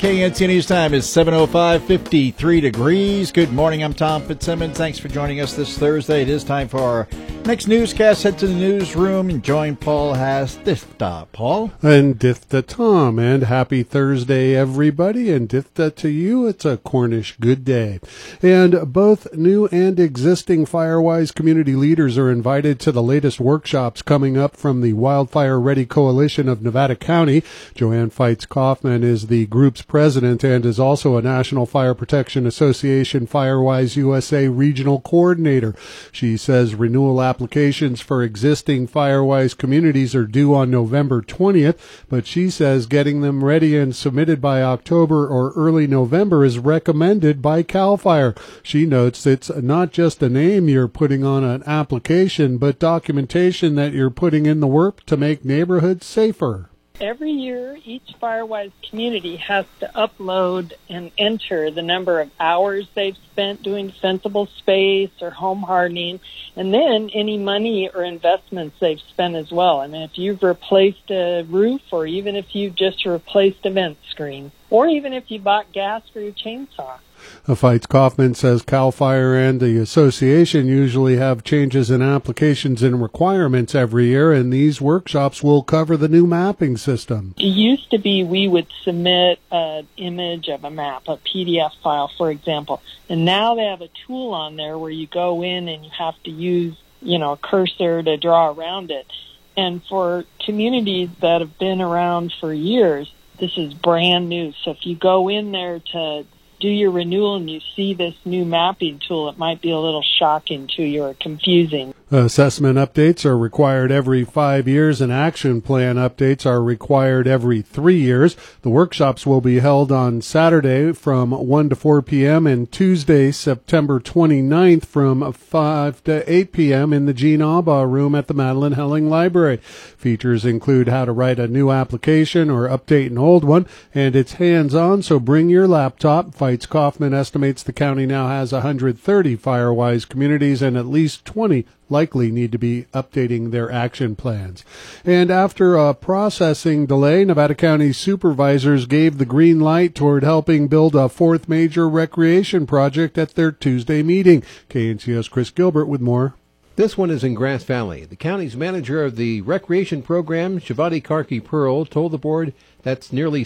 KNC News Time is 7:05, 53 degrees. Good morning, I'm Tom Fitzsimmons. Thanks for joining us this Thursday. It is time for our next newscast. Head to the newsroom and join Paul Haas. Dithta, Paul. And Dithta, Tom. And happy Thursday, everybody. And Dithta to you. It's a Cornish good day. And both new and existing Firewise community leaders are invited to the latest workshops coming up from the Wildfire Ready Coalition of Nevada County. Joanne Feitz Kaufman is the group's president and is also a National Fire Protection Association Firewise USA regional coordinator. She says renewal applications for existing Firewise communities are due on November 20th, but she says getting them ready and submitted by October or early November is recommended by CAL FIRE. She notes it's not just a name you're putting on an application, but documentation that you're putting in the work to make neighborhoods safer. Every year, each Firewise community has to upload and enter the number of hours they've spent doing defensible space or home hardening, and then any money or investments they've spent as well. I mean, if you've replaced a roof, or even if you've just replaced a vent screen, or even if you bought gas for your chainsaw. Feitz Kaufman says CAL FIRE and the association usually have changes in applications and requirements every year, and these workshops will cover the new mapping system. It used to be we would submit an image of a map, a PDF file, for example, and now they have a tool on there where you go in and you have to use, a cursor to draw around it. And for communities that have been around for years, this is brand new. So if you go in there to do your renewal and you see this new mapping tool, it might be a little shocking to you or confusing. Assessment updates are required every 5 years, and action plan updates are required every 3 years. The workshops will be held on Saturday from 1 to 4 p.m. and Tuesday, September 29th from 5 to 8 p.m. in the Jean Aubaugh room at the Madeline Helling Library. Features include how to write a new application or update an old one, and it's hands-on, so bring your laptop. Feitz Kaufman estimates the county now has 130 Firewise communities, and at least 20 likely need to be updating their action plans. And after a processing delay, Nevada County supervisors gave the green light toward helping build a fourth major recreation project at their Tuesday meeting. KNCO's Chris Gilbert with more. This one is in Grass Valley. The county's manager of the recreation program, Shivati Karki-Pearl, told the board that's nearly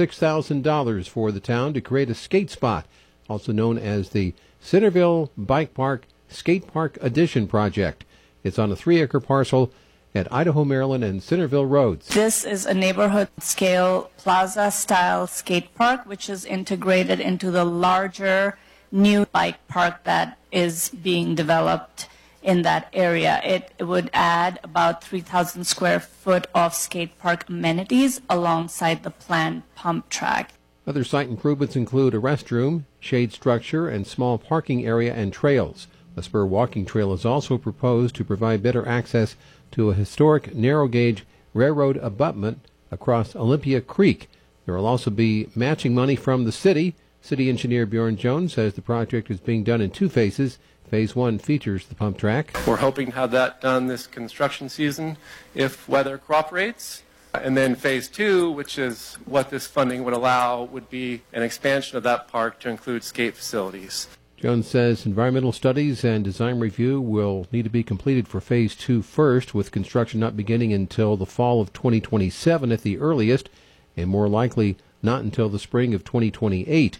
$76,000 for the town to create a skate spot, also known as the Centerville Bike Park Skate Park Addition Project. It's on a 3-acre parcel at Idaho, Maryland, and Centerville Roads. This is a neighborhood-scale plaza-style skate park, which is integrated into the larger new bike park that is being developed in that area. It would add about 3,000 square foot of skate park amenities alongside the planned pump track. Other site improvements include a restroom, shade structure, and small parking area and trails. A spur walking trail is also proposed to provide better access to a historic narrow-gauge railroad abutment across Olympia Creek. There will also be matching money from the city. City engineer Bjorn Jones says the project is being done in 2 phases. Phase 1 features the pump track. We're hoping to have that done this construction season if weather cooperates. And then Phase 2, which is what this funding would allow, would be an expansion of that park to include skate facilities. Jones says environmental studies and design review will need to be completed for Phase 2 first, with construction not beginning until the fall of 2027 at the earliest, and more likely not until the spring of 2028.